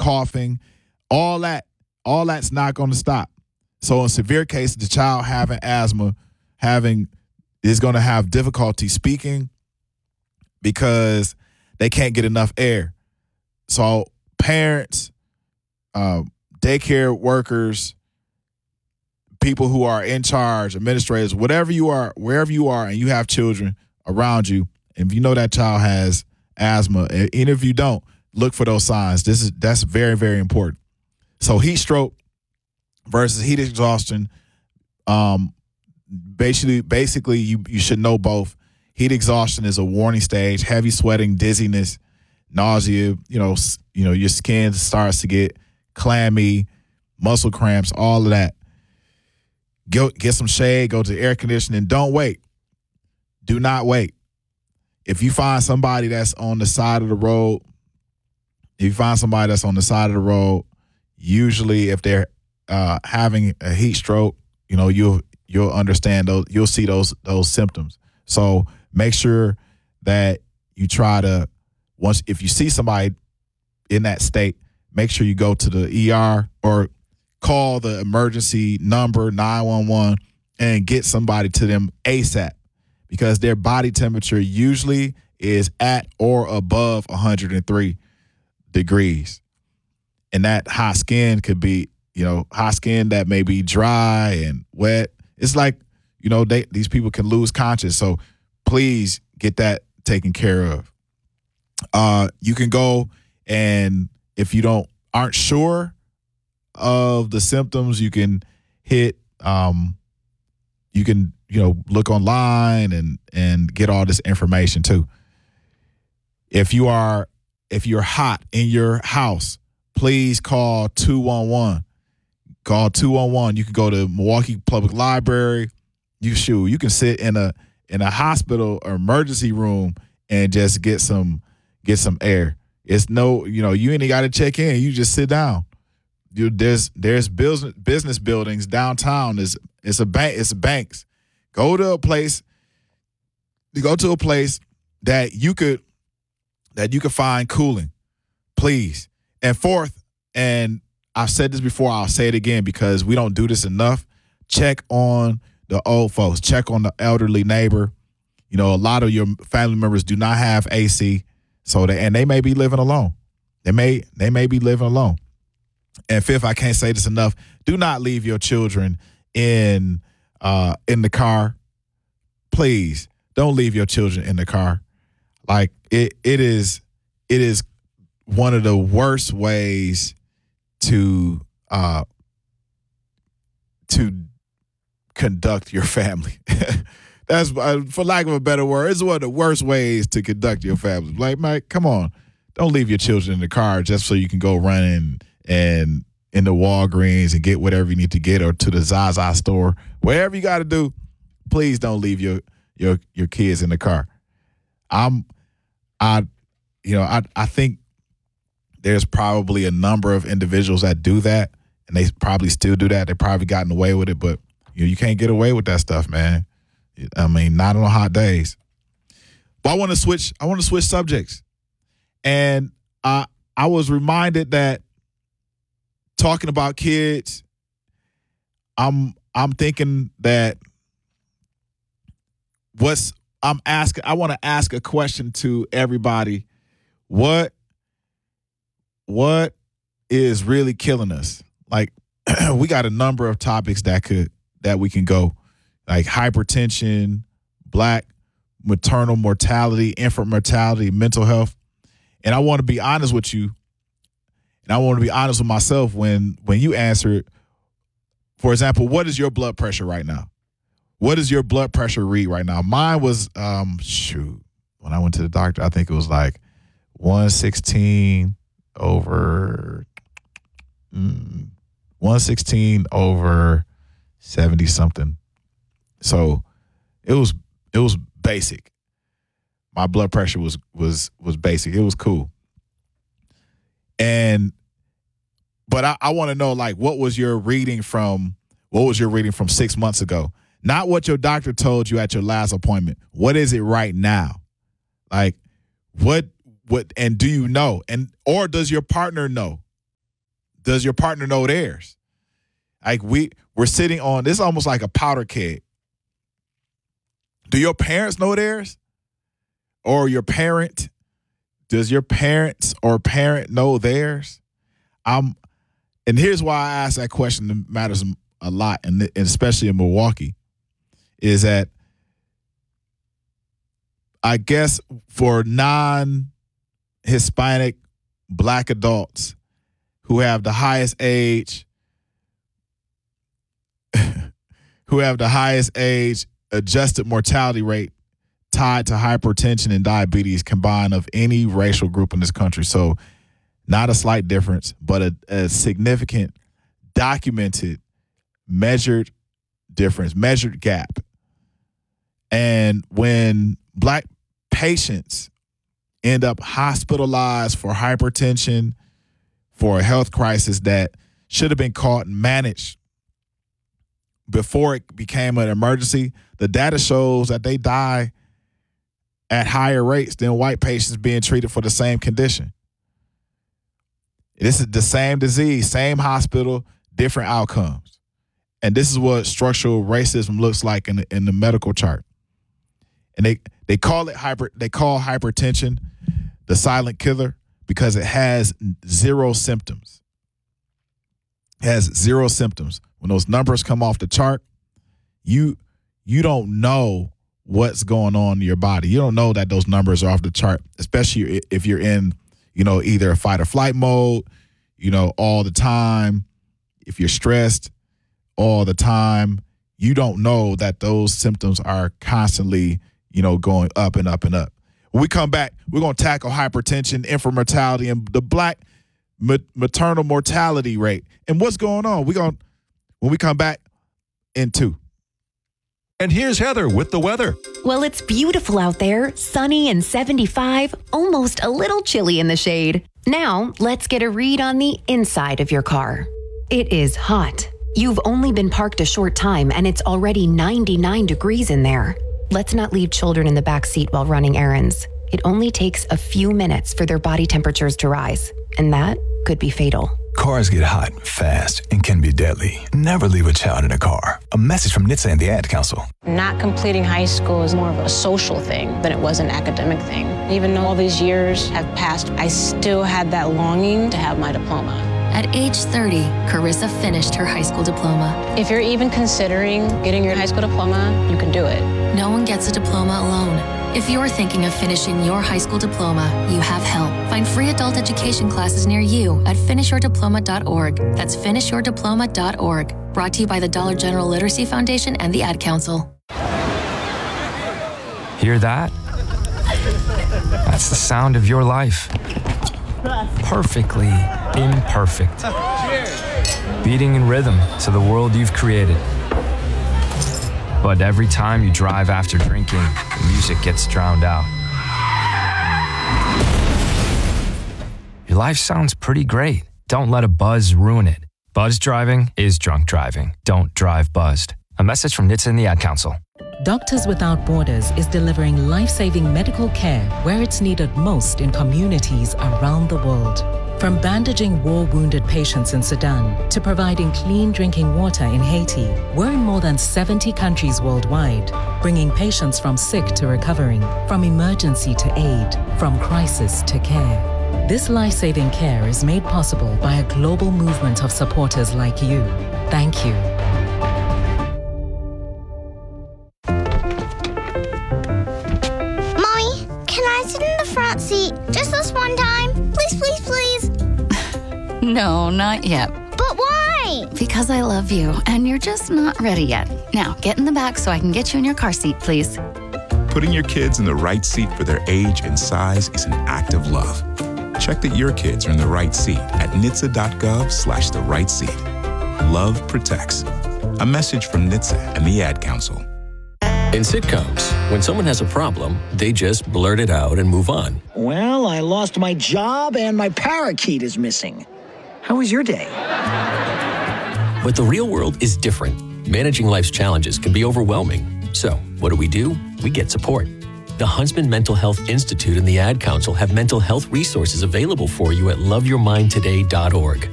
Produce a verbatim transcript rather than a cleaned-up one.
coughing, all that, all that's not going to stop. So in severe cases, the child having asthma, having is going to have difficulty speaking because they can't get enough air. So parents, uh, daycare workers, people who are in charge, administrators, whatever you are, wherever you are, and you have children around you, and if you know that child has asthma, and even if you don't, look for those signs. This is that's very, very important. So heat stroke versus heat exhaustion. Um, basically, basically, you you should know both. Heat exhaustion is a warning stage: heavy sweating, dizziness, nausea. You know, you know, your skin starts to get clammy, muscle cramps, all of that. Go get some shade. Go to air conditioning. Don't wait. Do not wait. If you find somebody that's on the side of the road, if you find somebody that's on the side of the road, usually if they're uh, having a heat stroke, you know, you'll you'll understand those, you'll see those those symptoms. So make sure that you try to, once if you see somebody in that state, make sure you go to the E R or call the emergency number nine one one and get somebody to them ASAP, because their body temperature usually is at or above one hundred three degrees. And that hot skin could be, you know, hot skin that may be dry and wet. It's like, you know, they, these people can lose conscience. So please get that taken care of. Uh, you can go, and if you don't aren't sure of the symptoms, you can hit um, you can, you know, look online and and get all this information too. If you are if you're hot in your house, please call two one one. Call two one one. You can go to Milwaukee Public Library. You shoot, you can sit in a in a hospital or emergency room and just get some get some air. It's no, you know, you ain't got to check in. You just sit down. You, there's there's business business buildings downtown. It's it's a bank. It's banks. Go to a place. You go to a place that you could that you could find cooling, please. And fourth, and I've said this before, I'll say it again because we don't do this enough. Check on the old folks. Check on the elderly neighbor. You know, a lot of your family members do not have A C, so they, and they may be living alone. They may they may be living alone. And fifth, I can't say this enough. Do not leave your children in uh, in the car. Please don't leave your children in the car. Like it it is it is one of the worst ways to uh, to conduct your family. That's, uh, for lack of a better word, it's one of the worst ways to conduct your family. Like, Mike, come on. Don't leave your children in the car just so you can go running and in the Walgreens and get whatever you need to get, or to the Zaza store. Wherever you got to do, please don't leave your your your kids in the car. I'm, I, you know, I I think there's probably a number of individuals that do that, and they probably still do that. They probably gotten away with it, but you know, you can't get away with that stuff, man. I mean, not on hot days. But I want to switch. I want to switch subjects, and I I was reminded that talking about kids, I'm I'm thinking that what's I'm asking. I want to ask a question to everybody. What what is really killing us? Like, we got a number of topics that could that we can go. Like hypertension, black maternal mortality, infant mortality, mental health. And I want to be honest with you, and I want to be honest with myself when when you answer it. For example, what is your blood pressure right now? What is your blood pressure read right now? Mine was, um, shoot, when I went to the doctor, I think it was like one sixteen over, mm, one sixteen over seventy something. So it was it was basic. My blood pressure was was was basic. It was cool. And but I, I want to know, like, what was your reading from what was your reading from six months ago? Not what your doctor told you at your last appointment. What is it right now? Like, what what and do you know? And or does your partner know? does your partner know theirs? Like we, we're sitting on, this is almost like a powder keg. Do your parents know theirs? Or your parent, does your parents or parent know theirs? I'm, and here's why I ask that question that matters a lot, and, and especially in Milwaukee, is that I guess for non-Hispanic black adults who have the highest age, who have the highest age adjusted mortality rate tied to hypertension and diabetes combined of any racial group in this country. So not a slight difference, but a, a significant, documented, measured difference, measured gap. And when black patients end up hospitalized for hypertension, for a health crisis that should have been caught and managed before it became an emergency, the data shows that they die at higher rates than white patients being treated for the same condition. This is the same disease, same hospital, different outcomes. And this is what structural racism looks like in the, in the medical chart. And they, they call it hyper, they call hypertension the silent killer because it has zero symptoms. It has zero symptoms. When those numbers come off the chart, you you don't know what's going on in your body. You don't know that those numbers are off the chart, especially if you're in, you know, either a fight or flight mode, you know, all the time. If you're stressed all the time, you don't know that those symptoms are constantly, you know, going up and up and up. When we come back, we're going to tackle hypertension, infant mortality, and the black ma- maternal mortality rate. And what's going on? We're going, when we come back in two. And here's Heather with the weather. Well, it's beautiful out there, sunny and seventy-five, almost a little chilly in the shade. Now, let's get a read on the inside of your car. It is hot. You've only been parked a short time and it's already ninety-nine degrees in there. Let's not leave children in the back seat while running errands. It only takes a few minutes for their body temperatures to rise, and that could be fatal. Cars get hot, fast, and can be deadly. Never leave a child in a car. A message from N H T S A and the Ad Council. Not completing high school is more of a social thing than it was an academic thing. Even though all these years have passed, I still had that longing to have my diploma. At age thirty, Carissa finished her high school diploma. If you're even considering getting your high school diploma, you can do it. No one gets a diploma alone. If you're thinking of finishing your high school diploma, you have help. Find free adult education classes near you at finish your diploma dot org. That's finish your diploma dot org. Brought to you by the Dollar General Literacy Foundation and the Ad Council. Hear that? That's the sound of your life. Perfectly imperfect. Beating in rhythm to the world you've created. But every time you drive after drinking, the music gets drowned out. Your life sounds pretty great. Don't let a buzz ruin it. Buzz driving is drunk driving. Don't drive buzzed. A message from N H T S A and the Ad Council. Doctors Without Borders is delivering life-saving medical care where it's needed most in communities around the world. From bandaging war-wounded patients in Sudan to providing clean drinking water in Haiti, we're in more than seventy countries worldwide, bringing patients from sick to recovering, from emergency to aid, from crisis to care. This life-saving care is made possible by a global movement of supporters like you. Thank you. Mommy, can I sit in the front seat just this one time? Please, please, please. No, not yet. But why? Because I love you, and you're just not ready yet. Now, get in the back so I can get you in your car seat, please. Putting your kids in the right seat for their age and size is an act of love. Check that your kids are in the right seat at N H T S A dot gov slash the right seat. Love protects. A message from N H T S A and the Ad Council. In sitcoms, when someone has a problem, they just blurt it out and move on. Well, I lost my job and my parakeet is missing. How was your day? But the real world is different. Managing life's challenges can be overwhelming. So, what do we do? We get support. The Huntsman Mental Health Institute and the Ad Council have mental health resources available for you at love your mind today dot org.